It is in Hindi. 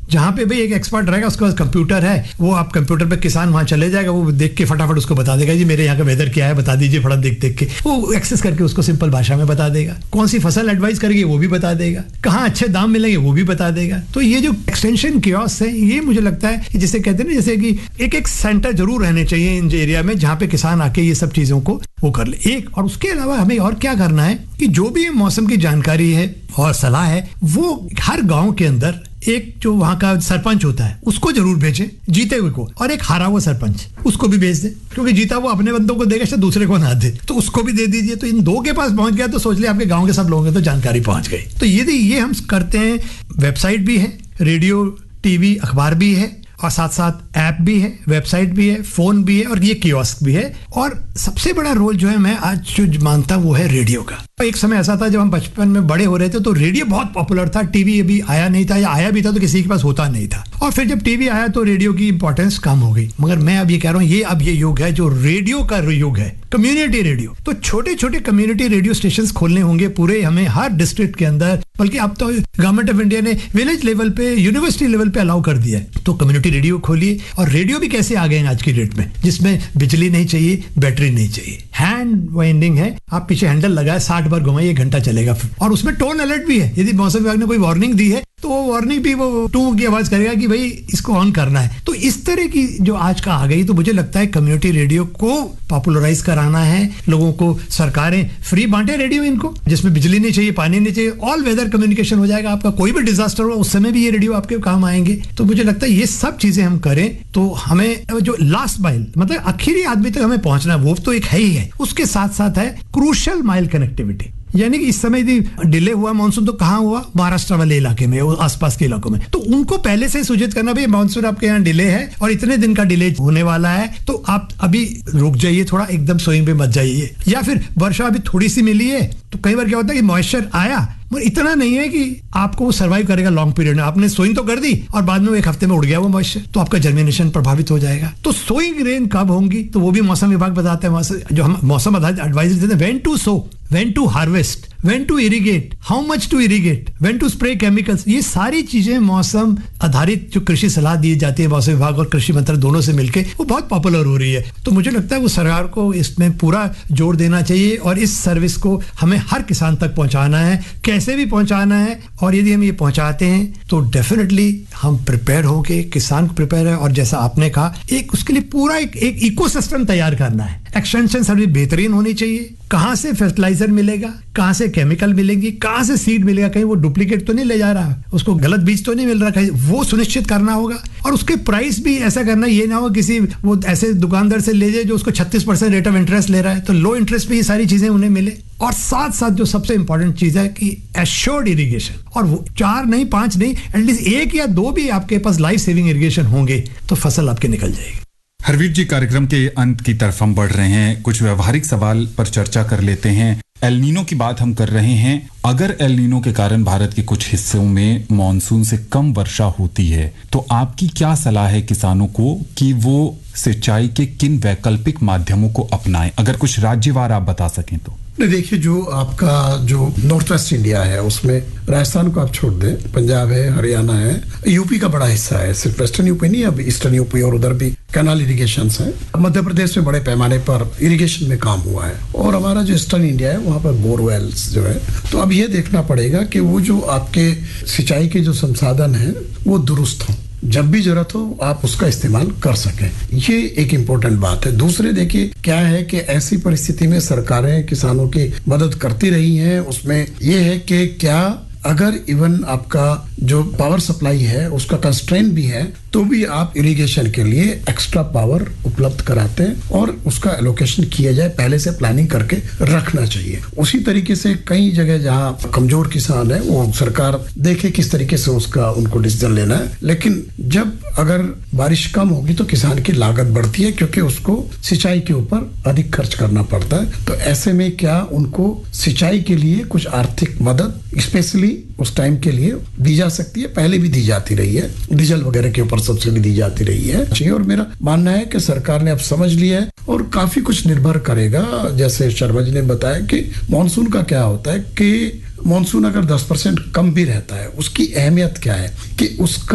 जहाँ पे भाई एक एक्सपर्ट रहेगा, उसके पास कंप्यूटर है, वो आप कंप्यूटर पे किसान वहां चले जाएगा, वो देख के फटाफट उसको बता देगा, जी मेरे यहाँ का वेदर क्या है बता दीजिए, फटाफट देख के वो एक्सेस करके उसको सिंपल भाषा में बता देगा, कौन सी फसल एडवाइस करेगी वो भी बता देगा, कहाँ अच्छे दाम मिलेंगे वो भी बता देगा। तो ये जो एक्सटेंशन कियोस्क है, ये मुझे लगता है जिसे कहते हैं ना, जैसे कि एक सेंटर जरूर रहने चाहिए इन एरिया में जहाँ पे किसान आके ये सब चीजों को वो कर ले। एक और उसके अलावा हमें और क्या करना है कि जो भी मौसम की जानकारी है और सलाह है वो हर गांव के अंदर एक जो वहां का सरपंच होता है उसको जरूर भेजे, जीते हुए को, और एक हारा हुआ सरपंच उसको भी भेज दे, क्योंकि जीता वो अपने बंदों को देगा, शायद दूसरे को ना दे, तो उसको भी दे दीजिए। तो इन दो के पास पहुंच गया तो सोच लिया आपके गांव के सब लोगों के तो जानकारी पहुंच गई। तो ये हम करते हैं। वेबसाइट भी है, रेडियो टीवी अखबार भी है, और साथ साथ ऐप भी है, वेबसाइट भी है, फोन भी है, और ये कियोस्क भी है। और सबसे बड़ा रोल जो है मैं आज जो मानता वो है रेडियो का। एक समय ऐसा था जब हम बचपन में बड़े हो रहे थे तो रेडियो बहुत पॉपुलर था, टीवी अभी आया नहीं था, या आया भी था तो किसी के पास होता नहीं था, और फिर जब टीवी आया तो रेडियो की इंपॉर्टेंस कम हो गई। मगर मैं अब ये कह रहा हूँ, अब ये युग है जो रेडियो का युग है, कम्युनिटी रेडियो। तो छोटे छोटे कम्युनिटी रेडियो स्टेशन खोलने होंगे पूरे हमें हर डिस्ट्रिक्ट के अंदर, बल्कि अब तो गवर्नमेंट ऑफ इंडिया ने विलेज लेवल पे, यूनिवर्सिटी लेवल पे अलाउ कर दिया है। तो कम्युनिटी रेडियो खोलिए। और रेडियो भी कैसे आ गए हैं आज की डेट में, जिसमें बिजली नहीं चाहिए, बैटरी नहीं चाहिए, हैंड वाइंडिंग है, आप पीछे हैंडल लगाए 60 बार घुमाइए, 1 घंटा चलेगा। और उसमें टोन अलर्ट भी है, यदि मौसम विभाग ने कोई वार्निंग दी है तो वो वार्निंग भी वो टू की आवाज करेगा कि भाई इसको ऑन करना है। तो इस तरह की जो आज का आ गई, तो मुझे लगता है कम्युनिटी रेडियो को पॉपुलराइज कराना है लोगों को। सरकारें फ्री बांटे रेडियो इनको, जिसमें बिजली नहीं चाहिए, पानी नहीं चाहिए, ऑल वेदर कम्युनिकेशन हो जाएगा आपका, कोई भी डिजास्टर हो उस समय भी ये रेडियो आपके काम आएंगे। तो मुझे लगता है ये सब चीजें हम करें तो हमें जो लास्ट माइल, मतलब आखिरी आदमी तक हमें पहुंचना है, वो तो एक है ही है। उसके साथ साथ है क्रूशियल माइल कनेक्टिविटी, यानी कि इस समय डिले हुआ मानसून तो कहाँ हुआ, महाराष्ट्र वाले इलाके में, आसपास के इलाकों में। तो उनको पहले से सूचित करना, भाई मानसून आपके यहाँ डिले है और इतने दिन का डिले होने वाला है, तो आप अभी रुक जाइए थोड़ा, एकदम स्विंग पे मत जाइए। या फिर वर्षा अभी थोड़ी सी मिली है तो कई बार क्या होता है कि मॉइस्चर आया मगर इतना नहीं है कि आपको सर्वाइव करेगा लॉन्ग पीरियड में। आपने सोइंग तो कर दी और बाद में 1 हफ्ते में उड़ गया वो मॉइस्चर, तो आपका जर्मिनेशन प्रभावित हो जाएगा। तो सोइंग रेन कब होंगी तो वो भी मौसम विभाग बताते हैं, जो हम मौसम आधारित एडवाइजरी देते हैं, when to so, when to harvest, when to irrigate, how much to irrigate, when to spray chemicals, ये सारी चीजें मौसम आधारित जो कृषि सलाह दी जाती है मौसम विभाग और कृषि मंत्रालय दोनों से मिलकर, वो बहुत पॉपुलर हो रही है। तो मुझे लगता है वो सरकार को इसमें पूरा जोर देना चाहिए और इस सर्विस को हमें हर किसान तक पहुंचाना है, कैसे भी पहुंचाना है। और यदि हम ये पहुंचाते हैं तो डेफिनेटली हम प्रिपेयर होंगे, किसान को प्रिपेयर है। और जैसा आपने कहा, एक उसके लिए पूरा एक इकोसिस्टम तैयार करना है। एक्सटेंशन सर्विस बेहतरीन होनी चाहिए, कहां से फर्टिलाइजर मिलेगा, कहां से केमिकल मिलेंगी, कहां से सीड मिलेगा, कहीं वो डुप्लीकेट तो नहीं ले जा रहा, उसको गलत बीज तो नहीं मिल रहा, कहीं वो सुनिश्चित करना होगा। और उसके प्राइस भी ऐसा करना, ये ना हो किसी वो ऐसे दुकानदार से ले जाए जो उसको 36% रेट ऑफ इंटरेस्ट ले रहा है, तो लो इंटरेस्ट पे ये सारी चीजें उन्हें मिले। और साथ साथ जो सबसे इंपॉर्टेंट चीज है कि एश्योर्ड इरिगेशन, और वो 4 नहीं 5 नहीं, एटलीस्ट 1 या 2 भी आपके पास लाइफ सेविंग इरिगेशन होंगे तो फसल आपकी निकल जाएगी। हरवीर जी, कार्यक्रम के अंत की तरफ हम बढ़ रहे हैं, कुछ व्यवहारिक सवाल पर चर्चा कर लेते हैं। एल नीनो की बात हम कर रहे हैं। अगर एल नीनो के कारण भारत के कुछ हिस्सों में मॉनसून से कम वर्षा होती है तो आपकी क्या सलाह है किसानों को कि वो सिंचाई के किन वैकल्पिक माध्यमों को अपनाएं? अगर कुछ राज्यवार आप बता सकें तो। देखिए, जो आपका जो नॉर्थ वेस्ट इंडिया है उसमें राजस्थान को आप छोड़ दें, पंजाब है, हरियाणा है, यूपी का बड़ा हिस्सा है, सिर्फ वेस्टर्न यूपी नहीं, अब ईस्टर्न यूपी और उधर भी कैनाल इरिगेशन है। मध्य प्रदेश में बड़े पैमाने पर इरिगेशन में काम हुआ है, और हमारा जो ईस्टर्न इंडिया है वहाँ पर बोरवेल्स जो है। तो अब ये देखना पड़ेगा कि वो जो आपके सिंचाई के जो संसाधन है वो दुरुस्त हों, जब भी जरूरत हो आप उसका इस्तेमाल कर सकें, ये एक इम्पोर्टेंट बात है। दूसरे देखिए क्या है कि ऐसी परिस्थिति में सरकारें किसानों की मदद करती रही हैं, उसमें ये है कि क्या अगर इवन आपका जो पावर सप्लाई है उसका कंस्ट्रेंट भी है तो भी आप इरिगेशन के लिए एक्स्ट्रा पावर उपलब्ध कराते हैं और उसका एलोकेशन किया जाए, पहले से प्लानिंग करके रखना चाहिए। उसी तरीके से कई जगह जहां कमजोर किसान है वो सरकार देखे किस तरीके से उसका उनको डिसीजन लेना है। लेकिन जब अगर बारिश कम होगी तो किसान की लागत बढ़ती है क्योंकि उसको सिंचाई के ऊपर अधिक खर्च करना पड़ता है। तो ऐसे में क्या उनको सिंचाई के लिए कुछ आर्थिक मदद स्पेशली उस टाइम के लिए दी जा सकती है, पहले भी दी जाती रही है, डीजल वगैरह के ऊपर सब्सिडी दी जाती रही है। और मेरा मानना है कि सरकार ने अब समझ लिया है और काफी कुछ निर्भर करेगा। जैसे शर्मा जी ने बताया कि मॉनसून का क्या होता है कि मॉनसून अगर 10% कम भी रहता है उसकी अहमियत क्या है कि उसका